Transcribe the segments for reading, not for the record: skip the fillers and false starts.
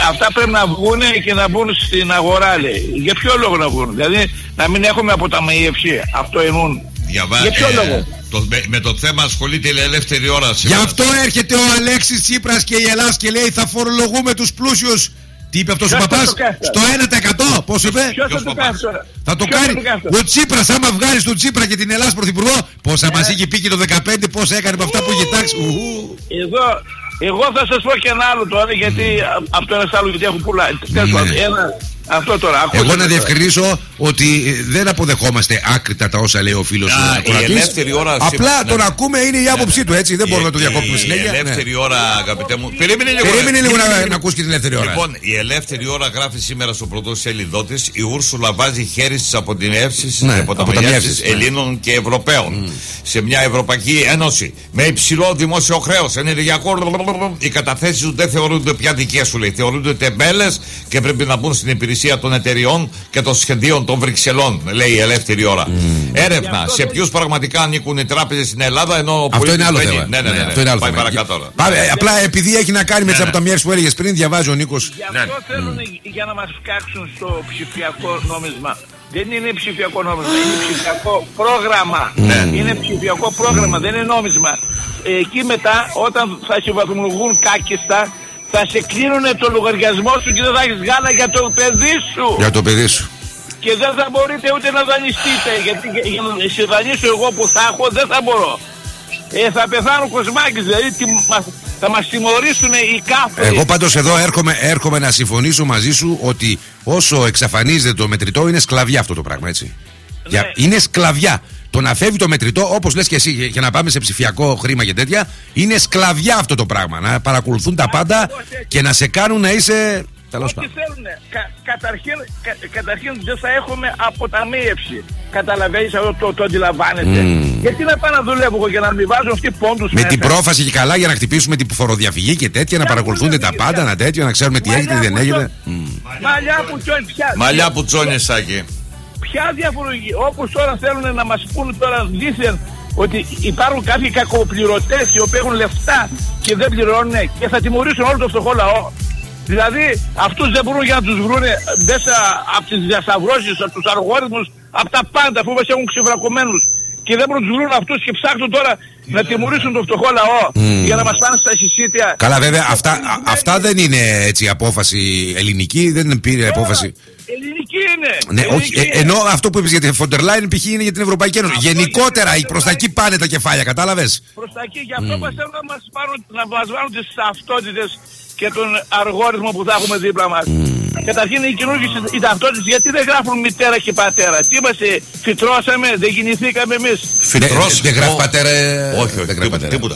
αυτά πρέπει να βγουν και να μπουν στην αγορά, λέει. Για ποιο λόγο να βγουν? Δηλαδή να μην έχουμε αποταμιεύσει. Αυτό εννοούν. Για ποιο λόγο? Με το θέμα ασχολείται η Ελεύθερη Ώρα σήμερα. Γι' αυτό έρχεται ο Αλέξης Τσίπρας και η Ελλάδα και λέει θα φορολογούμε τους πλούσιους. Τι είπε αυτός ο παπάς? Στο 1%. Πώς είπε? Ποιος θα το κάνει τώρα? Θα το κάνει ο Τσίπρας. Άμα βγάλεις τον Τσίπρα και την Ελλάδα πρωθυπουργό, πόσα μας είχε πει και το 15, πόσα έκανε με αυτά που είχε τάξει. Εγώ θα σας πω και ένα άλλο τώρα, γιατί αυτό είναι άλλο, γιατί έχω πουλάει. Αυτό τώρα. Εγώ να διευκρινίσω ότι δεν αποδεχόμαστε άκρητα τα όσα λέει ο φίλος η Ελεύθερη Ώρα. Απλά τον ακούμε, είναι η άποψή του, έτσι. Δεν μπορούμε να το διακόπτουμε συνέχεια. Η Ελεύθερη Ώρα, αγαπητέ μου. Περίμενε λίγο να ακούς και την Ελεύθερη Ώρα. Λοιπόν, η Ελεύθερη Ώρα γράφει σήμερα στο πρωτοσέλιδό της: η Ούρσουλα βάζει χέρι στις αποταμιεύσεις Ελλήνων και Ευρωπαίων σε μια Ευρωπαϊκή Ένωση με υψηλό δημόσιο χρέος, ενεργειακό. Οι καταθέσεις του δεν θεωρούνται πια δικές σου, λέει. Θεωρούνται τεμπέλες και πρέπει να μπουν στην υπηρεσία των εταιριών και των σχεδίων των Βρυξελών, λέει η Ελεύθερη Ώρα. Έρευνα σε ποιους πραγματικά ανήκουν οι τράπεζες στην Ελλάδα, ενώ αυτό είναι άλλο θέμα. Ναι. Αυτό είναι άλλο θέμα. Παρακάτω. Απλά επειδή έχει να κάνει με τις αποταμιεύσεις που έλεγες πριν, διαβάζει ο Νίκος. Γι' αυτό θέλουν για να μας φτιάξουν στο ψηφιακό νόμισμα. Δεν είναι ψηφιακό νόμισμα, είναι ψηφιακό πρόγραμμα. Είναι ψηφιακό πρόγραμμα, δεν είναι νόμισμα. Εκεί μετά, όταν θα συμβαθμολογούν κάκιστα, θα σε κλείνουν το λογαριασμό σου και δεν θα έχεις γάλα για το παιδί σου. Για το παιδί σου. Και δεν θα μπορείτε ούτε να δανειστείτε. Γιατί για να σε δανείσω εγώ που θα έχω, δεν θα μπορώ. Θα πεθάνω Κοσμάκης, δηλαδή θα μας τιμωρήσουν οι κάφροι. Εγώ πάντως εδώ έρχομαι να συμφωνήσω μαζί σου ότι όσο εξαφανίζεται το μετρητό είναι σκλαβιά αυτό το πράγμα, έτσι. Ναι. Είναι σκλαβιά. Το να φεύγει το μετρητό, όπως λες και εσύ, και να πάμε σε ψηφιακό χρήμα και τέτοια, είναι σκλαβιά αυτό το πράγμα. Να παρακολουθούν τα πάντα και να σε κάνουν να είσαι. Ό,τι θέλουν. Καταρχήν δεν θα έχουμε αποταμίευση. Καταλαβαίνεις αυτό, το αντιλαμβάνεσαι. Γιατί να πάω να δουλεύω εγώ για να μην βάζω αυτοί πόντους με την πρόφαση και καλά για να χτυπήσουμε την φοροδιαφυγή και τέτοια, να παρακολουθούνται τα πάντα, να τέτοιο, να ξέρουμε τι έγινε, τι δεν έγινε. Μαλλιά που τσόνι, Σάκη. Ποια διαφορετική, όπως τώρα θέλουν να μας πούνε τώρα δίθεν ότι υπάρχουν κάποιοι κακοπληρωτές οι οποίοι έχουν λεφτά και δεν πληρώνουν και θα τιμωρήσουν όλο το φτωχό λαό. Δηλαδή αυτούς δεν μπορούν για να τους βρούνε μέσα από τις διασταυρώσεις, από τους αλγόριθμους, από τα πάντα που μας έχουν ξεβρακωμένους. Και δεν μπορούν να τους βρουν αυτούς και ψάχνουν τώρα να τιμωρήσουν τον φτωχό λαό για να μας πάνε στα συσίτια. Καλά, βέβαια, αυτά δεν είναι έτσι απόφαση ελληνική, δεν πήρε απόφαση. Ελληνική είναι. Ναι, όχι, ενώ αυτό που είπες για τη Φοντερ Λάιεν π.χ. είναι για την Ευρωπαϊκή Ένωση. Γενικότερα, προς τα εκεί πάνε τα κεφάλια, κατάλαβες. Προς τα εκεί, γι' αυτό μας θέλουν να μας βάλουν τις ταυτότητες και τον αργόριθμο που θα έχουμε δίπλα μας. Καταρχήν οι καινούργιες οι ταυτότητες, γιατί δεν γράφουν μητέρα και πατέρα? Τι είμαστε, φυτρώσαμε, δεν γεννηθήκαμε εμείς? Φυτρώσαμε, δεν γράφει πατέρα. Όχι, δεν γράφει πατέρα. Τίποτα.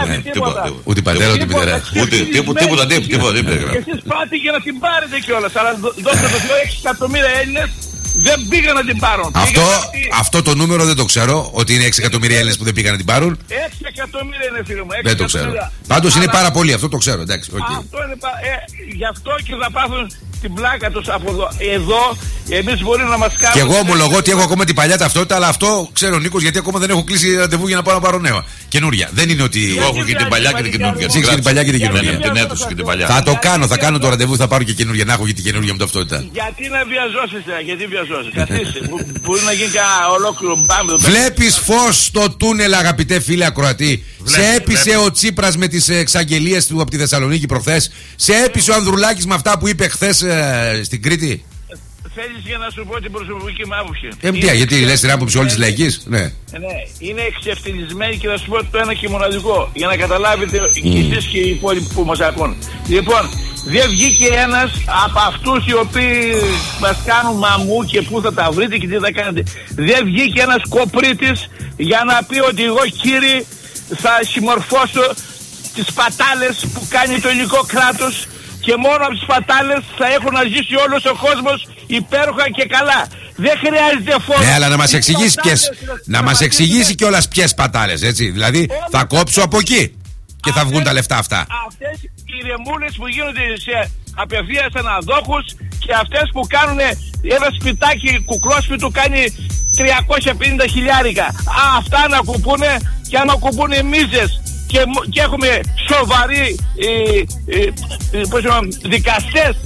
Ούτε πατέρα, ούτε μητέρα. Τίποτα. Και εσείς πάτε για να την πάρετε κιόλας, αλλά δώστε το 6 εκατομμύρια Έλληνες δεν πήγαν να την πάρουν. Αυτό το νούμερο δεν το ξέρω, ότι είναι 6 εκατομμύρια Έλληνες που δεν πήγαν να την πάρουν. 6 εκατομμύρια είναι, φίλε μου. Δεν το ξέρω. Πάντως είναι πάρα πολύ, αυτό το ξέρω. Εντάξει, αυτό είναι, γι' αυτό και θα πάθουν την πλάκα τους από εδώ. Εμείς μπορεί να μας κάνουν. Και εγώ ομολογώ ότι έχω ακόμα την παλιά ταυτότητα, αλλά αυτό ξέρω ο Νίκος, γιατί ακόμα δεν έχω κλείσει ραντεβού για να πάω να πάρω νέα. Καινούρια. Δεν είναι ότι. Εγώ έχω και την παλιά και την καινούργια. Έχει την παλιά και την καινούργια. Την έδωσα και την παλιά. Θα κάνω το ραντεβού, θα πάρω και καινούργια. Να έχω και την καινούργια μου ταυτότητα. Γιατί να βιαζόσαστε, γιατί βιαζόσαστε? Καθίστε. Μπορεί να γίνει ένα ολόκληρο μπάμπο. Βλέπεις φως στο τούνελ, αγαπητέ φίλε ακροατή. Σε έπεισε ο Τσίπρας με τις εξαγγελίες του από τη Θεσσαλονίκη προχθές. Σε έπεισε ο Ανδρουλάκης με αυτά που είπε χθες στην Κρήτη. Θέλεις για να σου πω την προσωπική μου άποψη? Γιατί λες την άποψη όλης της λαϊκής? Ναι. Είναι εξευθυνισμένη και θα σου πω το ένα και μοναδικό, για να καταλάβετε και εσείς και οι υπόλοιποι που μας ακούν. Λοιπόν, δεν βγήκε ένας από αυτούς οι οποίοι μας κάνουν μαμού και πού θα τα βρείτε και τι θα κάνετε. Δεν βγήκε ένας κοπρίτης για να πει ότι εγώ, κύριε, θα συμμορφώσω τις πατάλες που κάνει το ελληνικό κράτος και μόνο από τις πατάλες θα έχω να ζήσει όλος ο κόσμος υπέροχα και καλά. Δεν χρειάζεται φόρο. Ναι, αλλά να μας εξηγήσει ποιες. Να μας εξηγήσει κιόλας ποιες πατάλες, έτσι. Δηλαδή θα κόψω από εκεί και θα βγουν τα λεφτά αυτά. Αυτές οι ρεμούλες που γίνονται σε απευθείας αναδόχους και αυτές που κάνουν ένα σπιτάκι κουκλόσπιτου κάνει 350 χιλιάρικα. Αυτά να κουπούνε και άμα κουπούνε μίζες και έχουμε σοβαροί δικαστές